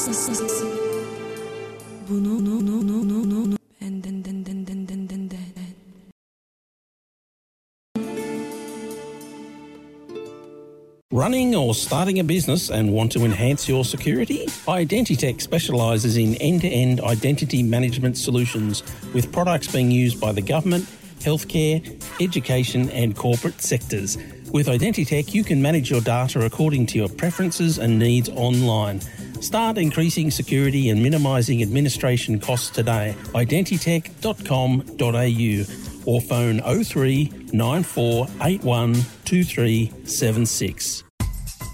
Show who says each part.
Speaker 1: Running or starting a business and want to enhance your security? Identitech specialises in end-to-end identity management solutions with products being used by the government, healthcare, education and corporate sectors. With Identitech, you can manage your data according to your preferences and needs online. Start increasing security and minimising administration costs today. Identitech.com.au or phone 03 9481 2376.